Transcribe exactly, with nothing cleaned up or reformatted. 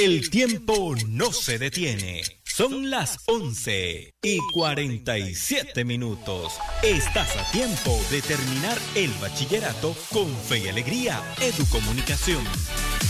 El tiempo no se detiene. Son las once y cuarenta y siete minutos. Estás a tiempo de terminar el bachillerato con fe y alegría. Educomunicación.